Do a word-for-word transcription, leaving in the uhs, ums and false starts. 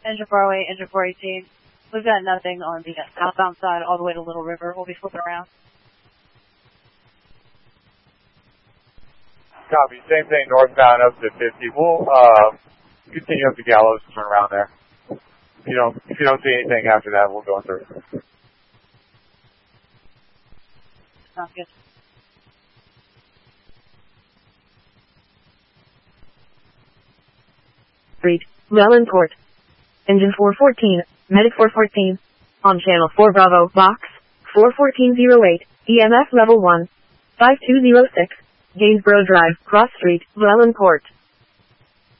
Engine four oh eight, engine four eighteen. We've got nothing on the southbound side all the way to Little River. We'll be flipping around. Copy. Same thing, northbound up to fifty. We'll uh, continue up to Gallows and turn around there. If you don't, if you don't see anything after that, we'll go through. Sounds good. Street, Wellandport. Engine four fourteen, Medic four fourteen. On channel four Bravo, box, four fourteen oh eight, E M F level one, five two zero six, Gainsborough Drive, Cross Street, Wellandport.